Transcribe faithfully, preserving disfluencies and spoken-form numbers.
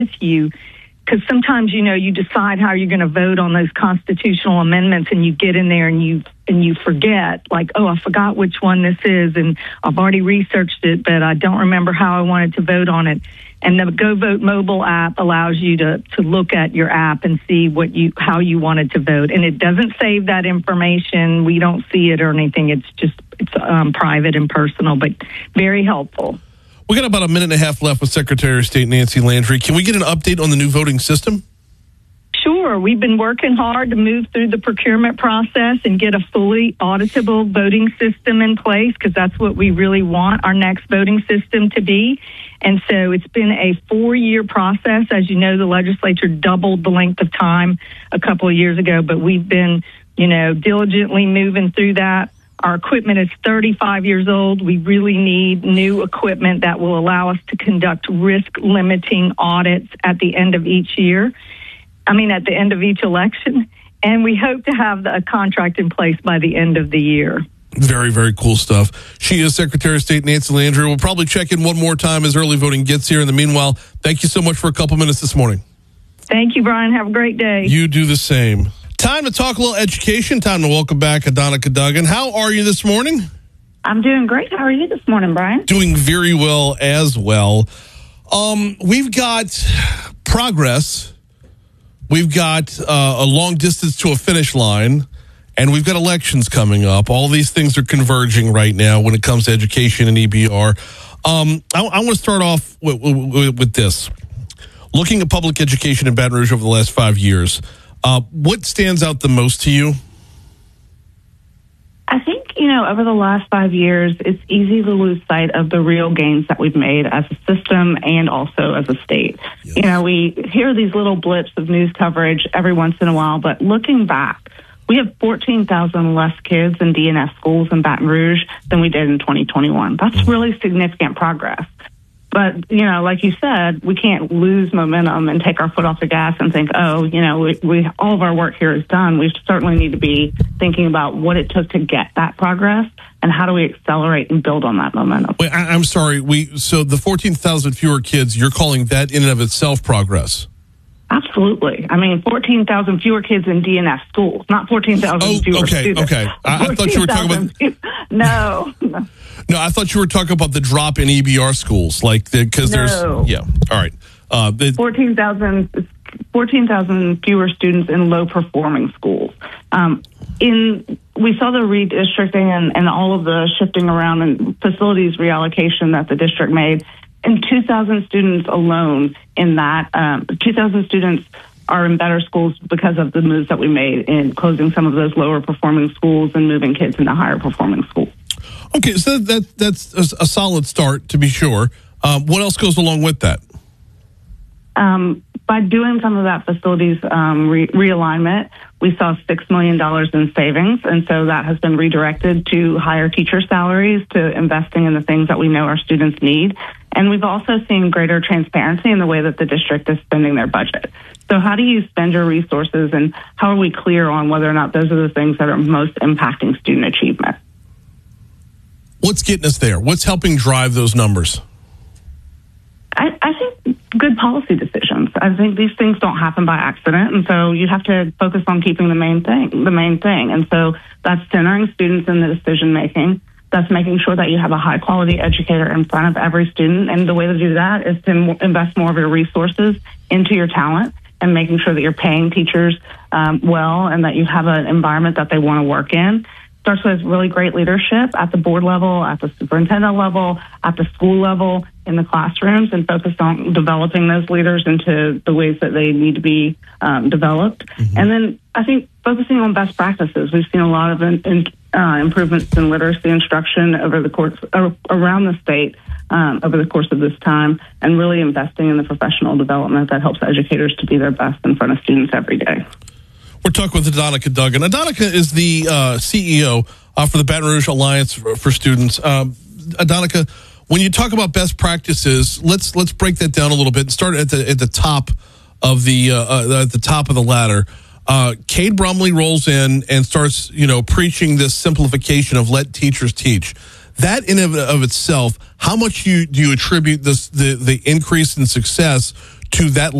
with you, because sometimes, you know, you decide how you're going to vote on those constitutional amendments, and you get in there and you and you forget, like, oh, I forgot which one this is, and I've already researched it, but I don't remember how I wanted to vote on it. And the Go Vote mobile app allows you to, to look at your app and see what you how you wanted to vote. And it doesn't save that information. We don't see it or anything. It's just it's um, private and personal, but very helpful. We got about a minute and a half left with Secretary of State Nancy Landry. Can we get an update on the new voting system? Sure. We've been working hard to move through the procurement process and get a fully auditable voting system in place, because that's what we really want our next voting system to be. And so it's been a four-year process. As you know, the legislature doubled the length of time a couple of years ago, but we've been, you know, diligently moving through that. Our equipment is thirty-five years old. We really need new equipment that will allow us to conduct risk-limiting audits at the end of each year. I mean, at the end of each election. And we hope to have a contract in place by the end of the year. Very, very cool stuff. She is Secretary of State Nancy Landry. We'll probably check in one more time as early voting gets here. In the meanwhile, thank you so much for a couple minutes this morning. Thank you, Brian. Have a great day. You do the same. Time to talk a little education. Time to welcome back Adonica Duggan. How are you this morning? I'm doing great. How are you this morning, Brian? Doing very well as well. Um, we've got progress. We've got uh, a long distance to a finish line, and we've got elections coming up. All these things are converging right now when it comes to education and E B R. Um, I, I want to start off with, with, with this. Looking at public education in Baton Rouge over the last five years, uh, what stands out the most to you? I think, you know, over the last five years, it's easy to lose sight of the real gains that we've made as a system and also as a state. Yes. You know, we hear these little blips of news coverage every once in a while, but looking back, we have fourteen thousand less kids in D N S schools in Baton Rouge than we did in twenty twenty-one. That's really significant progress. But, you know, like you said, we can't lose momentum and take our foot off the gas and think, oh, you know, we, we all of our work here is done. We certainly need to be thinking about what it took to get that progress and how do we accelerate and build on that momentum. Wait, I, I'm sorry. We so the fourteen thousand fewer kids, you're calling that in and of itself progress? Absolutely. I mean, fourteen thousand fewer kids in D N S schools, not fourteen thousand oh, fewer okay, students. Okay, okay. I, I thought you were talking about... No. No, I thought you were talking about the drop in E B R schools, like because the, no. there's... Yeah, all right. Uh, the, fourteen thousand fourteen thousand fewer students in low-performing schools. Um, in we saw the redistricting and, and all of the shifting around and facilities reallocation that the district made. And two thousand students alone in that, um, two thousand students are in better schools because of the moves that we made in closing some of those lower performing schools and moving kids into higher performing schools. Okay, so that that's a solid start, to be sure. Um, what else goes along with that? Um, by doing some of that facilities um, re- realignment, we saw six million dollars in savings, and so that has been redirected to higher teacher salaries, to investing in the things that we know our students need. And we've also seen greater transparency in the way that the district is spending their budget. So how do you spend your resources, and how are we clear on whether or not those are the things that are most impacting student achievement? What's getting us there? What's helping drive those numbers? I, I think good policy decisions. I think these things don't happen by accident, and so you have to focus on keeping the main thing, the main thing. And so that's centering students in the decision making. That's making sure that you have a high quality educator in front of every student. And the way to do that is to invest more of your resources into your talent and making sure that you're paying teachers um, well and that you have an environment that they want to work in. Starts with really great leadership at the board level, at the superintendent level, at the school level, in the classrooms, and focus on developing those leaders into the ways that they need to be um, developed. Mm-hmm. And then I think focusing on best practices. We've seen a lot of in, in, uh, improvements in literacy instruction over the course uh, around the state um, over the course of this time, and really investing in the professional development that helps educators to be their best in front of students every day. We're talking with Adonica Duggan. Adonica is the uh, C E O uh, for the Baton Rouge Alliance for, for Students. Um, Adonica, when you talk about best practices, let's let's break that down a little bit and start at the at the top of the uh, uh, at the top of the ladder. Uh, Cade Brumley rolls in and starts, you know, preaching this simplification of let teachers teach. That in and of itself, how much you, do you attribute this the the increase in success to that